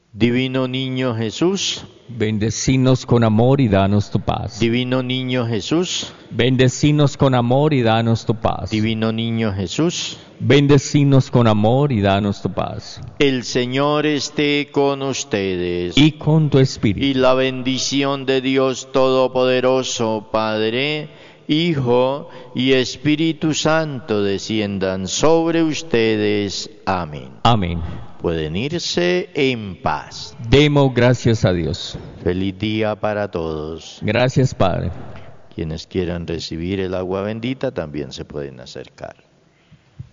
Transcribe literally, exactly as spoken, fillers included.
Divino Niño Jesús, bendecinos con amor y danos tu paz. Divino Niño Jesús, Bendecinos con amor y danos tu paz. Divino Niño Jesús, Bendecinos con amor y danos tu paz. el Señor esté con ustedes. Y con tu espíritu. Y la bendición de Dios Todopoderoso, Padre, Hijo y Espíritu Santo desciendan sobre ustedes. Amén. Amén. Pueden irse en paz. Demos gracias a Dios. Feliz día para todos. Gracias, Padre. Quienes quieran recibir el agua bendita también se pueden acercar.